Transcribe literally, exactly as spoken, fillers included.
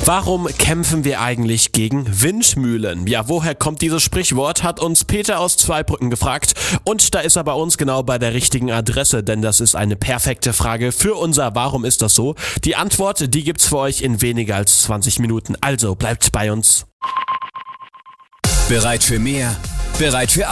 Warum kämpfen wir eigentlich gegen Windmühlen? Ja, woher kommt dieses Sprichwort, hat uns Peter aus Zweibrücken gefragt. Und da ist er bei uns genau bei der richtigen Adresse, denn das ist eine perfekte Frage für unser Warum ist das so? Die Antwort, die gibt's für euch in weniger als zwanzig Minuten. Also bleibt bei uns. Bereit für mehr? Bereit für